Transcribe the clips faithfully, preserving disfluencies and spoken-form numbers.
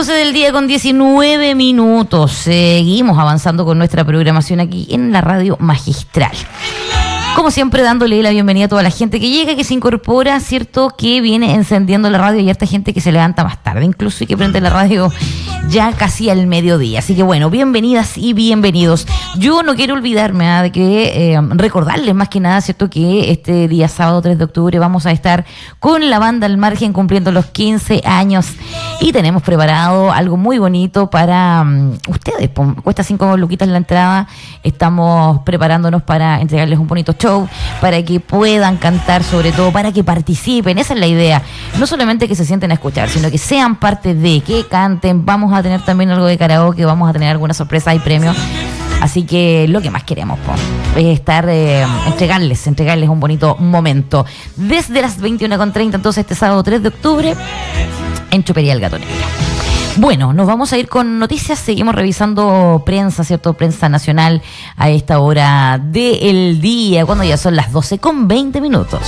doce del día con diecinueve minutos. Seguimos avanzando con nuestra programación aquí en la radio magistral. Como siempre, dándole la bienvenida a toda la gente que llega, que se incorpora, ¿cierto? Que viene encendiendo la radio y harta gente que se levanta más tarde, incluso y que prende la radio ya casi al mediodía. Así que bueno, bienvenidas y bienvenidos. Yo no quiero olvidarme ¿eh? de que eh, recordarles más que nada, ¿cierto? Que este día sábado tres de octubre vamos a estar con la banda Al Margen cumpliendo los quince años y tenemos preparado algo muy bonito para um, ustedes. Cuesta cinco luquitas la entrada. Estamos preparándonos para entregarles un bonito show, para que puedan cantar, sobre todo para que participen. Esa es la idea, no solamente que se sienten a escuchar, sino que sean parte de, que canten. Vamos a tener también algo de karaoke, vamos a tener alguna sorpresa y premios, así que lo que más queremos po, es estar, eh, entregarles, entregarles un bonito momento, desde las veintiuna con treinta, entonces este sábado tres de octubre en Chopería El Gato Negro. Bueno, nos vamos a ir con noticias, seguimos revisando prensa, ¿cierto? Prensa nacional a esta hora del día, cuando ya son las doce con veinte minutos.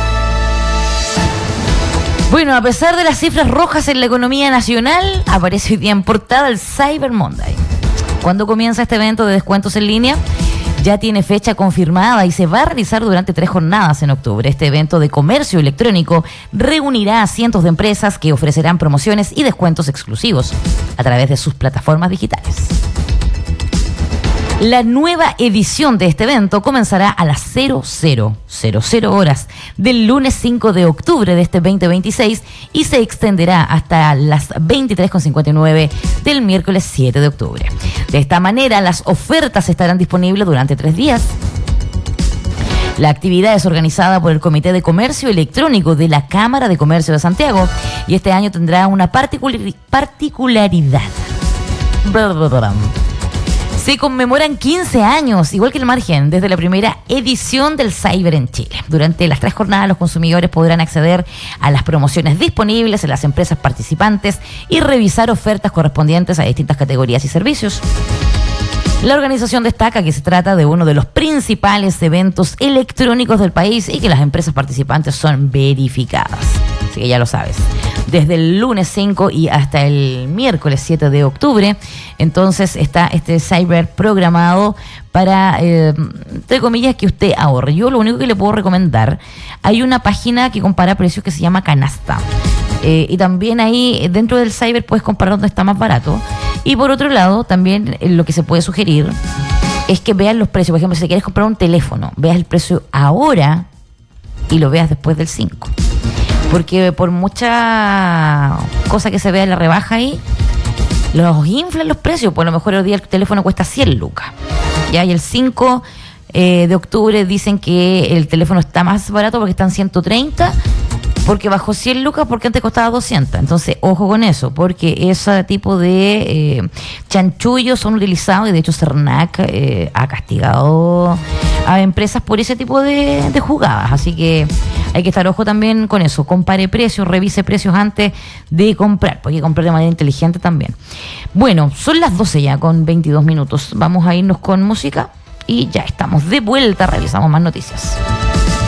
Bueno, a pesar de las cifras rojas en la economía nacional, aparece hoy día en portada el Cyber Monday. ¿Cuándo comienza este evento de descuentos en línea? Ya tiene fecha confirmada y se va a realizar durante tres jornadas en octubre. Este evento de comercio electrónico reunirá a cientos de empresas que ofrecerán promociones y descuentos exclusivos a través de sus plataformas digitales. La nueva edición de este evento comenzará a las cero cero cero cero horas del lunes cinco de octubre de este veinte veintiséis y se extenderá hasta las veintitrés con cincuenta y nueve del miércoles siete de octubre. De esta manera, las ofertas estarán disponibles durante tres días. La actividad es organizada por el Comité de Comercio Electrónico de la Cámara de Comercio de Santiago y este año tendrá una particular- particularidad. Se conmemoran quince años, igual que el Margen, desde la primera edición del Cyber en Chile. Durante las tres jornadas, los consumidores podrán acceder a las promociones disponibles en las empresas participantes y revisar ofertas correspondientes a distintas categorías y servicios. La organización destaca que se trata de uno de los principales eventos electrónicos del país y que las empresas participantes son verificadas. Así que ya lo sabes. Desde el lunes cinco y hasta el miércoles siete de octubre, entonces está este cyber programado para, eh, entre comillas, que usted ahorre. Yo lo único que le puedo recomendar, hay una página que compara precios que se llama Canasta. Eh, y también ahí dentro del cyber puedes comparar dónde está más barato. Y por otro lado, también eh, lo que se puede sugerir es que veas los precios. Por ejemplo, si quieres comprar un teléfono, veas el precio ahora y lo veas después del cinco. Porque por mucha cosa que se vea en la rebaja ahí, los inflan los precios. Por lo mejor el día el teléfono cuesta cien lucas. Ya, y el cinco eh, de octubre dicen que el teléfono está más barato porque están ciento treinta, porque bajó cien lucas porque antes costaba doscientos. Entonces, ojo con eso, porque ese tipo de eh, chanchullos son utilizados y de hecho Cernac eh, ha castigado a empresas por ese tipo de, de jugadas. Así que hay que estar ojo también con eso. Compare precios, revise precios antes de comprar, porque hay que comprar de manera inteligente también. Bueno, son las doce ya con veintidós minutos. Vamos a irnos con música y ya estamos de vuelta. Revisamos más noticias.